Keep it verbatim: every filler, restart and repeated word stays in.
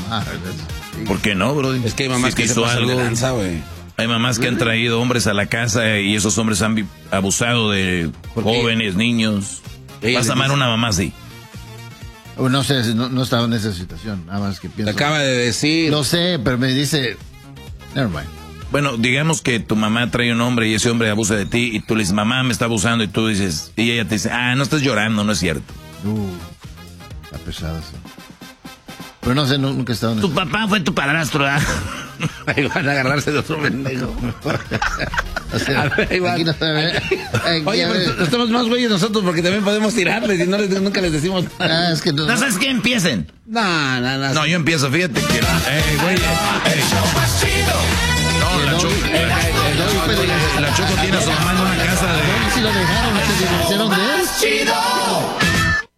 mamá. ¿Por qué no, bro? Es que hay mamás si que se pasan de lanza, güey. Hay mamás que han traído hombres a la casa y esos hombres han vi- abusado de jóvenes, niños. ¿Vas a amar a una mamá así? No sé, no, no estaba en esa situación, nada más que pienso. Te acaba de decir. Lo sé, pero me dice, never mind. Bueno, digamos que tu mamá trae un hombre y ese hombre abusa de ti y tú le dices, mamá, me está abusando, y tú dices, y ella te dice, ah, no estás llorando, no es cierto. Uh, está pesado eso. Pero no sé, no, nunca he estado en Tu eso. papá fue tu padrastro, ¿ah? Ahí van a agarrarse de otro pendejo. O sea, A ver, ahí va. aquí no se ve. Aquí, Oye, a ver. pero estamos más güeyes nosotros porque también podemos tirarles y no les, nunca les decimos nada. Ah, es que no. ¿No sabes qué? Empiecen. No, no, no. No, yo empiezo, fíjate que... ¡Ey, güey! ¡Ey! No, la Choco, la, la Choco tiene a su mamá en una casa de... Si lo dejaron, se divorciaron de él. Chido.